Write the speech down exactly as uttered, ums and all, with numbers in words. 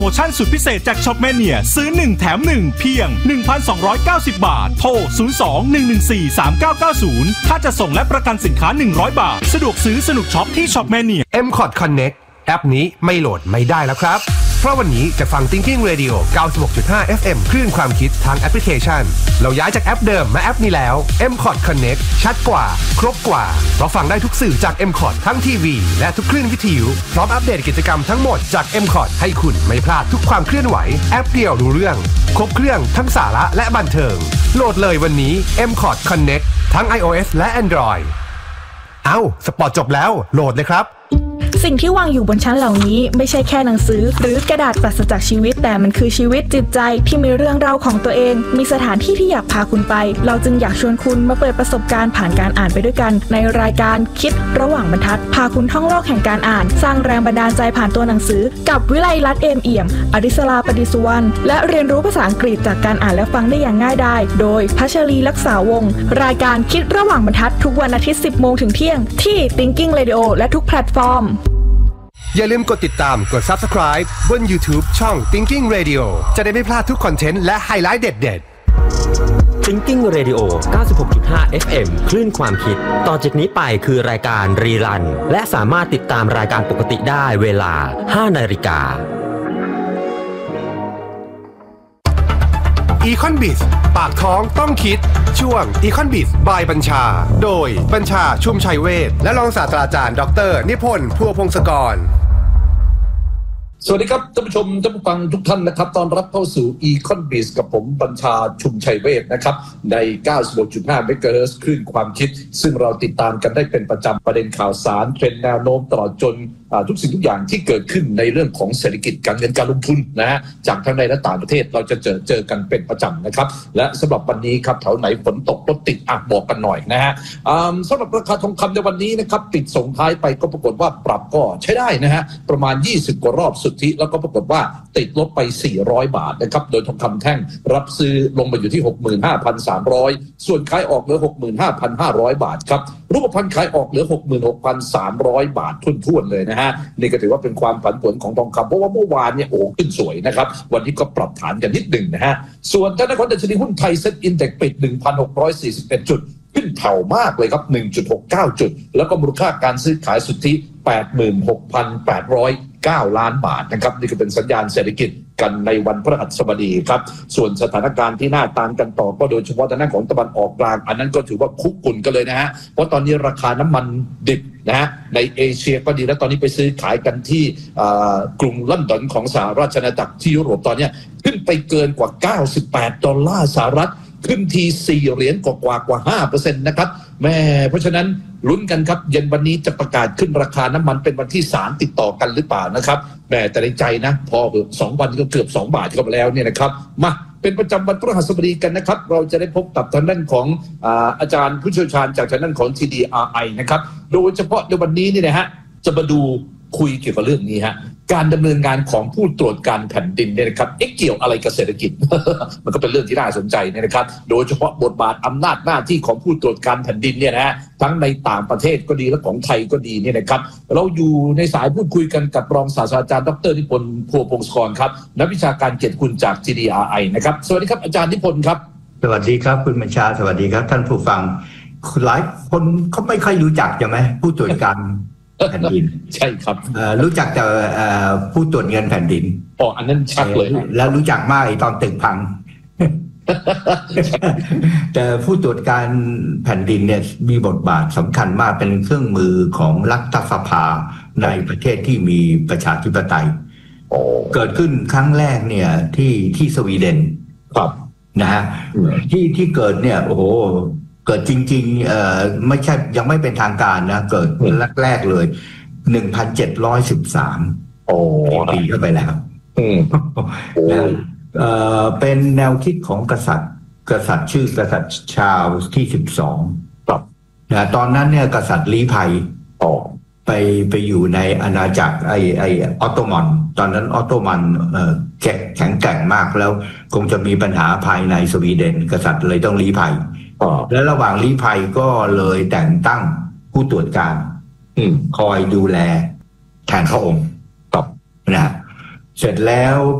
โปรโมชั่นสุดพิเศษจาก Shopmania ซื้อหนึ่งแถมหนึ่งเพียง หนึ่งพันสองร้อยเก้าสิบ บาทโทรศูนย์ สอง หนึ่ง หนึ่ง สี่ สาม เก้า เก้า ศูนย์ถ้าจะส่งและประกันสินค้าหนึ่งร้อยบาทสะดวกซื้อสนุกช็อปที่ Shopmania เอ็ม คอท Connect แอปนี้ไม่โหลดไม่ได้แล้วครับเพราะวันนี้จะฟัง Thinking Radio เก้าสิบหกจุดห้า เอฟ เอ็ม คลื่นความคิดทางแอปพลิเคชันเราย้ายจากแอปเดิมมาแอปนี้แล้ว เอ็ม คอท Connect ชัดกว่าครบกว่าเพราะฟังได้ทุกสื่อจาก เอ็ม คอท ทั้งทีวีและทุกคลื่นวิทยุพร้อมอัปเดตกิจกรรมทั้งหมดจาก เอ็ม คอท ให้คุณไม่พลาดทุกความเคลื่อนไหวแอปเดียวรู้เรื่องครบเครื่องทั้งสาระและบันเทิงโหลดเลยวันนี้ เอ็ม คอท Connect ทั้ง iOS และ Android เอ้าสปอร์ตจบแล้วโหลดเลยครับสิ่งที่วางอยู่บนชั้นเหล่านี้ไม่ใช่แค่หนังสือหรือกระดาษปราศจากชีวิตแต่มันคือชีวิตจิตใจที่มีเรื่องราวของตัวเองมีสถานที่ที่อยากพาคุณไปเราจึงอยากชวนคุณมาเปิดประสบการณ์ผ่านการอ่านไปด้วยกันในรายการคิดระหว่างบรรทัดพาคุณท่องโลกแห่งการอ่านสร้างแรงบันดาลใจผ่านตัวหนังสือกับวิไลลัตน์เอมเอี่ยมอดิศราปดิสุวรรณและเรียนรู้ภาษาอังกฤษจากการอ่านและฟังได้อย่างง่ายดายโดยพัชรีลักษาวงศ์รายการคิดระหว่างบรรทัดทุกวันอาทิตย์ สิบโมงถึงเที่ยงที่ Thinking Radio และทุกแพลตฟอร์มอย่าลืมกดติดตามกด Subscribe บน YouTube ช่อง Thinking Radio จะได้ไม่พลาดทุกคอนเทนต์และไฮไลท์เด็ดๆ Thinking Radio เก้าสิบหกจุดห้า เอฟ เอ็ม คลื่นความคิดต่อจากนี้ไปคือรายการรีรันและสามารถติดตามรายการปกติได้เวลา ห้านาฬิกา Econ Biz ปากท้องต้องคิดช่วง Econ Biz by บัญชาโดยบัญชาชุมชัยเวชและรองศาสตราจารย์ดรนิพนธ์พัวพงศกรสวัสดีครับท่านผู้ชมท่านผู้ฟังทุกท่านนะครับต้อนรับเข้าสู่ Econ Biz กับผมบัญชาชุมชัยเวชนะครับใน เก้าสิบหกจุดห้า เมกะเฮิรตซ์ คลื่นความคิดซึ่งเราติดตามกันได้เป็นประจำประเด็นข่าวสารเทรนด์แนวโน้มตลอดจนทุกสิ่งทุกอย่างที่เกิดขึ้นในเรื่องของเศรษฐกิจการเงินการลงทุนนะฮะจากทั้งในและต่างประเทศเราจะเจอเจอกันเป็นประจำนะครับและสำหรับวันนี้ครับแถวไหนฝนตกรถติดอ่ะบอกกันหน่อยนะฮะสำหรับราคาทองคำในวันนี้นะครับปิดส่งท้ายไปก็ปรากฏว่าปรับก็ใช้ได้นะฮะประมาณยี่สิบกว่ารอบสุทธิแล้วก็ปรากฏว่าติดลบไปสี่ร้อยบาทนะครับโดยทองคำแท่งรับซื้อลงมาอยู่ที่ หกหมื่นห้าพันสามร้อย ส่วนขายออกเหลือ หกหมื่นห้าพันห้าร้อย บาทครับรูปพรรณขายออกเหลือ หกหมื่นหกพันสามร้อย บาททุ่นๆเลยนะฮะนี่ก็ถือว่าเป็นความผันผวนของทองคำเพราะว่าเมื่อวานเนี่ยโอ้ขึ้นสวยนะครับวันนี้ก็ปรับฐานกันนิดหนึ่งนะฮะส่วนธนาคารดัชนีหุ้นไทยเซ็ตอินเด็กซ์ปิด หนึ่งพันหกร้อยสี่สิบเอ็ด จุดขึ้นแผ่วมากเลยครับ หนึ่งจุดหกเก้า จุดแล้วก็มูลค่าการซื้อขายสุทธิ แปดหมื่นหกพันแปดร้อยเก้า ล้านบาทนะครับนี่ก็เป็นสัญญาณเศรษฐกิจกันในวันพฤหัสบดีครับส่วนสถานการณ์ที่น่าตามกันต่อก็โดยเฉพาะทางด้านของตะวันออกกลางอันนั้นก็ถือว่าคุกกุ่นกันเลยนะฮะเพราะตอนนี้ราคาน้ำมันดิบนะฮะในเอเชียก็ดีแล้วตอนนี้ไปซื้อขายกันที่กรุงลอนดอนของสหราชอาณาจักรที่ยุโรปตอนนี้ขึ้นไปเกินกว่าเก้าสิบแปดดอลลาร์สหรัฐขึ้นทีสี่เหรียญกว่ากว่ากว่า ห้าเปอร์เซ็นต์ นะครับแม่เพราะฉะนั้นลุ้นกันครับเย็นวันนี้จะประกาศขึ้นราคาน้ำมันเป็นวันที่สามติดต่อกันหรือเปล่านะครับแม่แต่ในใจนะพอเกือบสองวันก็เกือบสองบาทกันแล้วเนี่ยนะครับมาเป็นประจำวันพฤหัสบดีกันนะครับเราจะได้พบกับทางด้านของอ่าอาจารย์ผู้เชี่ยวชาญจากทางด้านของ ที ดี อาร์ ไอ นะครับโดยเฉพาะในวันนี้นี่นะฮะจะมาดูคุยเกี่ยวกับเรื่องนี้ฮะการดำเนินงานของผู้ตรวจการแผ่นดินเนี่ยนะครับเอ๊ะเกี่ยวอะไรกับเศรษฐกิจ มันก็เป็นเรื่องที่น่าสนใจเนี่ยนะครับโดยเฉพาะบทบาทอำนาจหน้าที่ของผู้ตรวจการแผ่นดินเนี่ยนะฮะทั้งในต่างประเทศก็ดีและของไทยก็ดีเนี่ยนะครับเราอยู่ในสายพูดคุยกันกับรองศาสตราจารย์ดรนิพนธ์พัวพงศกรครับนักวิชาการเกียรติคุณจาก ที ดี อาร์ ไอ นะครับสวัสดีครับอาจารย์นิพนธ์ครับสวัสดีครับคุณบัญชาสวัสดีครับท่านผู้ฟังหลายคนเขาไม่ค่อยรู้จักใช่ไหมผู้ตรวจการแผ่นดินใช่ครับรู้จักแต่ผู้ตรวจเงินแผ่นดินอ๋ออันนั้นชัดเลยแล้วรู้จักมากตอนตึกพัง แต่ผู้ตรวจการแผ่นดินเนี่ยมีบทบาทสำคัญมากเป็นเครื่องมือของรัฐสภาในประเทศที่มีประชาธิปไตยเกิดขึ้นครั้งแรกเนี่ยที่ที่สวีเดนครับนะฮะที่ที่เกิดเนี่ยโอ้โหเกิดจริงๆเอ่อไม่ใช่ยังไม่เป็นทางการนะเกิดแรกๆเลย หนึ่งพันเจ็ดร้อยสิบสามโอ้ปีเข้าไปแล้วอืมเอ่อเป็นแนวคิดของกษัตริย์กษัตริย์ชื่อกษัตริย์ชาร์ลส์ที่สิบสองครับนะตอนนั้นเนี่ยกษัตริย์ลี้ภัยอ๋อไปไปอยู่ในอาณาจักรไอ้ไอ้ออตโตมันตอนนั้นออตโตมันเอ่อแข็งแกร่งมากแล้วคงจะมีปัญหาภายในสวีเดนกษัตริย์เลยต้องลี้ภัยและระหว่างลี้ภัยก็เลยแต่งตั้งผู้ตรวจการคอยดูแลแทนพระองค์นะเสร็จแล้ว